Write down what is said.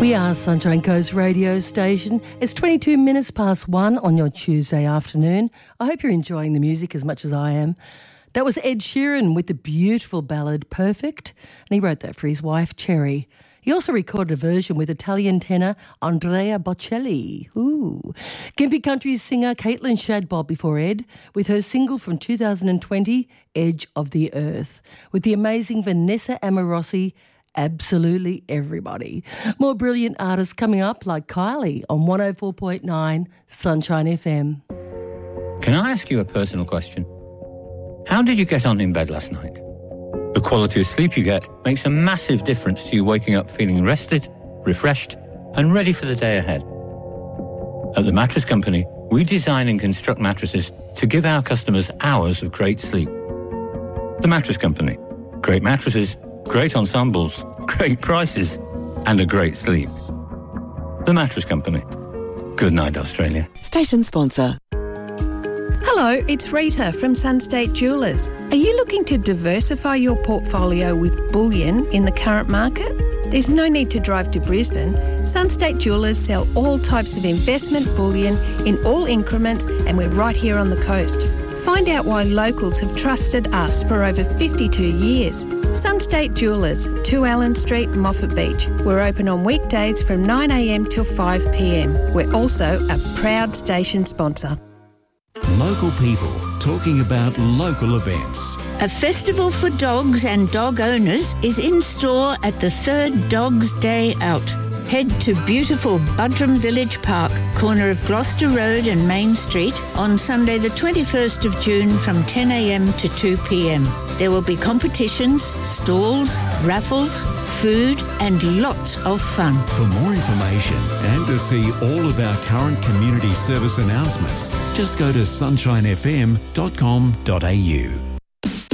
We are Sunshine Coast radio station. It's 22 minutes past 1 on your Tuesday afternoon. I hope you're enjoying the music as much as I am. That was Ed Sheeran with the beautiful ballad Perfect, and he wrote that for his wife Cherry. He also recorded a version with Italian tenor Andrea Bocelli. Ooh. Gympie Country singer Caitlin Shadbolt before Ed with her single from 2020, Edge of the Earth, with the amazing Vanessa Amorosi. Absolutely everybody. More brilliant artists coming up like Kylie on 104.9 Sunshine FM. Can I ask you a personal question? How did you get on in bed last night? The quality of sleep you get makes a massive difference to you waking up feeling rested, refreshed, and ready for the day ahead. At the Mattress Company, we design and construct mattresses to give our customers hours of great sleep. The Mattress Company. Great mattresses, great ensembles, great prices, and a great sleep. The Mattress Company. Good night, Australia. Station sponsor. Hello, it's Rita from Sunstate Jewellers. Are you looking to diversify your portfolio with bullion in the current market? There's no need to drive to Brisbane. Sunstate Jewellers sell all types of investment bullion in all increments, and we're right here on the coast. Find out why locals have trusted us for over 52 years. Sunstate Jewellers, 2 Allen Street, Moffat Beach. We're open on weekdays from 9 a.m. till 5 p.m. We're also a proud station sponsor. Local people talking about local events. A festival for dogs and dog owners is in store at the 3rd Dogs Day Out. Head to beautiful Buttram Village Park, corner of Gloucester Road and Main Street, on Sunday the 21st of June from 10 a.m. to 2 p.m. There will be competitions, stalls, raffles, food and lots of fun. For more information and to see all of our current community service announcements, just go to sunshinefm.com.au.